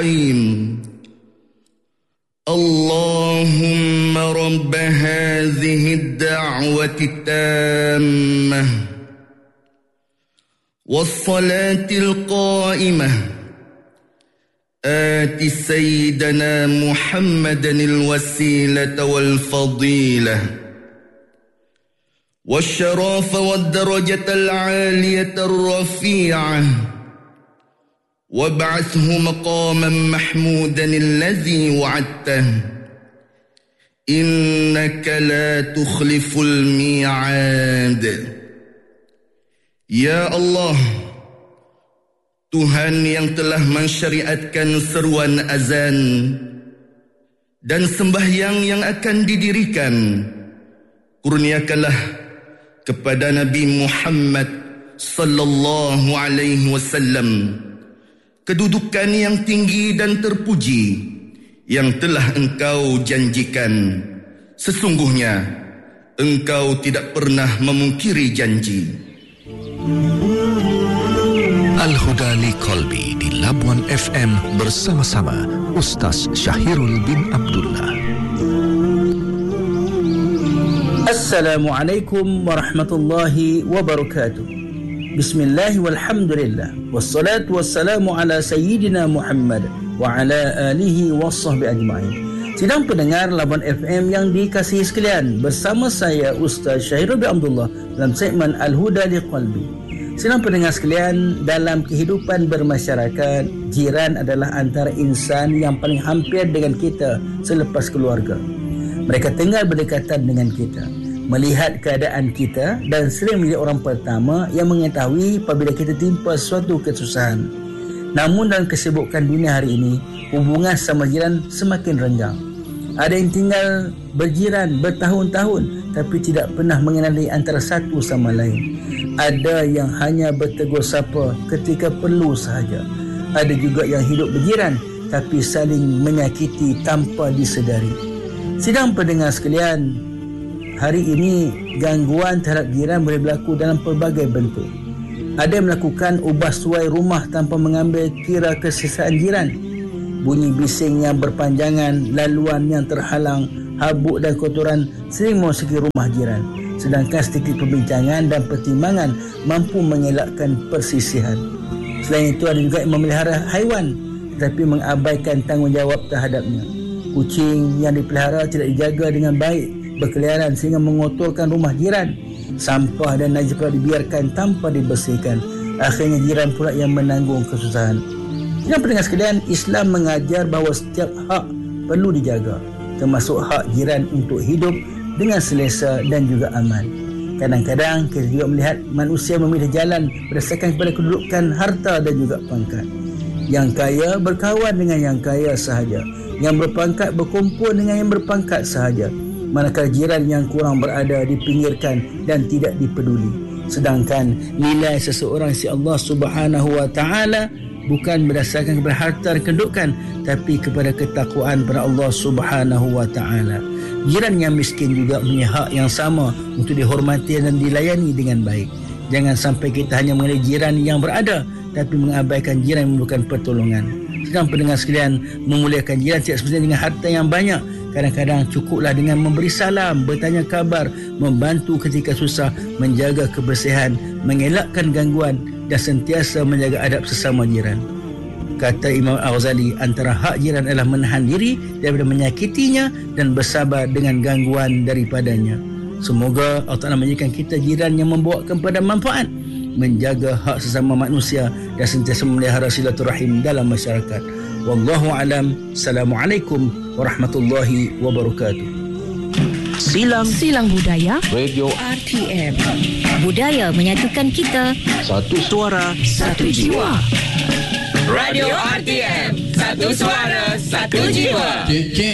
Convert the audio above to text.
الرحيم اللهم رب هذه الدعوة التامة والصلاة القائمة آت سيدنا محمدا الوسيلة والفضيلة والشرف والدرجة العالية الرفيعة وابعثه مقاما محمودا الذي وعدته إنك لا تخلف الميعاد. Ya Allah, Tuhan yang telah mensyariatkan seruan azan dan sembahyang yang akan didirikan, kurniakanlah kepada Nabi Muhammad sallallahu alaihi wasallam kedudukan yang tinggi dan terpuji yang telah Engkau janjikan. Sesungguhnya Engkau tidak pernah memungkiri janji. Al-Huda li Qalbi di Labuan FM bersama-sama Ustaz Syahirul bin Abdullah. Assalamualaikum warahmatullahi wabarakatuh. Bismillah walhamdulillah wassalatu wassalamu ala sayyidina Muhammad wa ala alihi wassahbi ajma'in. Sidang pendengar Labuan FM yang dikasihi sekalian, bersama saya Ustaz Syahirul bin Abdullah dalam segmen Al-Huda li Qalbi. Sidang pendengar sekalian, dalam kehidupan bermasyarakat, jiran adalah antara insan yang paling hampir dengan kita selepas keluarga. Mereka tinggal berdekatan dengan kita, melihat keadaan kita dan sering menjadi orang pertama yang mengetahui apabila kita timpa suatu kesusahan. Namun dalam kesibukan dunia hari ini, hubungan sama jiran semakin renggang. Ada yang tinggal berjiran bertahun-tahun tapi tidak pernah mengenali antara satu sama lain. Ada yang hanya bertegur sapa ketika perlu sahaja. Ada juga yang hidup berjiran tapi saling menyakiti tanpa disedari. Sidang pendengar sekalian, hari ini gangguan terhadap jiran boleh berlaku dalam pelbagai bentuk. Ada yang melakukan ubah suai rumah tanpa mengambil kira kesesaan jiran. Bunyi bising yang berpanjangan, laluan yang terhalang, habuk dan kotoran sering memasuki rumah jiran. Sedangkan sedikit perbincangan dan pertimbangan mampu mengelakkan persisihan. Selain itu, ada juga yang memelihara haiwan tetapi mengabaikan tanggungjawab terhadapnya. Kucing yang dipelihara tidak dijaga dengan baik, berkeliaran sehingga mengotorkan rumah jiran. Sampah dan najis pula dibiarkan tanpa dibersihkan. Akhirnya jiran pula yang menanggung kesusahan. Dan pendengar sekalian, Islam mengajar bahawa setiap hak perlu dijaga, termasuk hak jiran untuk hidup dengan selesa dan juga aman. Kadang-kadang kita juga melihat manusia memilih jalan berdasarkan kepada kedudukan harta dan juga pangkat. Yang kaya berkawan dengan yang kaya sahaja, yang berpangkat berkumpul dengan yang berpangkat sahaja, manakala jiran yang kurang berada dipinggirkan dan tidak dipeduli. Sedangkan nilai seseorang si Allah Subhanahu wa taala bukan berdasarkan kepada harta dan kedudukan, tapi kepada ketakwaan pada Allah Subhanahu wa taala. Jiran yang miskin juga punya hak yang sama untuk dihormati dan dilayani dengan baik. Jangan sampai kita hanya mengenai jiran yang berada tapi mengabaikan jiran yang memerlukan pertolongan. Sedang pendengar sekalian, memuliakan jiran tidak semestinya dengan harta yang banyak. Kadang-kadang cukuplah dengan memberi salam, bertanya kabar, membantu ketika susah, menjaga kebersihan, mengelakkan gangguan dan sentiasa menjaga adab sesama jiran. Kata Imam Al-Ghazali, antara hak jiran adalah menahan diri daripada menyakitinya dan bersabar dengan gangguan daripadanya. Semoga Allah Ta'ala menjadikan kita jiran yang membawa kepada manfaat, menjaga hak sesama manusia dan sentiasa memelihara silaturahim dalam masyarakat. Wallahu alam. Assalamualaikum warahmatullahi wabarakatuh. Silang Budaya Radio RTM. Budaya menyatukan kita. Satu suara, Satu jiwa. Radio RTM, satu suara, satu jiwa.